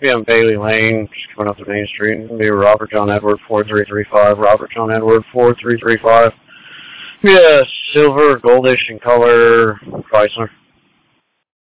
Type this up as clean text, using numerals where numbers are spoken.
Be on Bailey Lane, just coming up the main street. It'll be Robert John Edward 4335. Robert John Edward 4335. Yeah, silver, goldish in color, Chrysler.